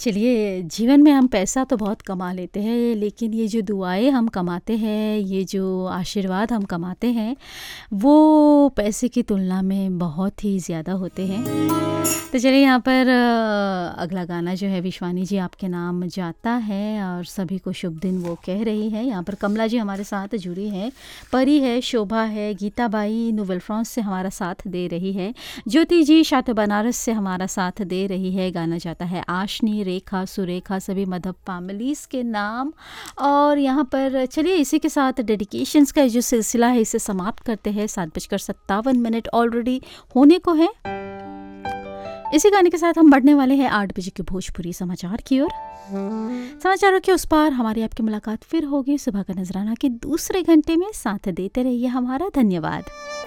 चलिए, जीवन में हम पैसा तो बहुत कमा लेते हैं, लेकिन ये जो दुआएँ हम कमाते हैं, ये जो आशीर्वाद हम कमाते हैं, वो पैसे की तुलना में बहुत ही ज़्यादा होते हैं। तो चलिए यहाँ पर अगला गाना जो है विश्वानी जी आपके नाम जाता है और सभी को शुभ दिन वो कह रही है। यहाँ पर कमला जी हमारे साथ जुड़ी हैं, परी है, शोभा है, गीता बाई नोवेल फ्रांस से हमारा साथ दे रही है, ज्योति जी शातो बनारस से हमारा साथ दे रही है। गाना जाता है आशनी, रेखा, सुरेखा, सभी मधुप फैमिलीज़ के नाम। और यहाँ पर चलिए इसी के साथ डेडिकेशंस का जो सिलसिला है इसे समाप्त करते हैं। 7:57 ऑलरेडी होने को है। इसी गाने के साथ हम बढ़ने वाले हैं 8 बजे के भोजपुरी समाचार की ओर। समाचारों के उस पार हमारी आपकी मुलाकात फिर होगी सुबह का नजराना के दूसरे घंटे में। साथ देते रहिए हमारा। धन्यवाद।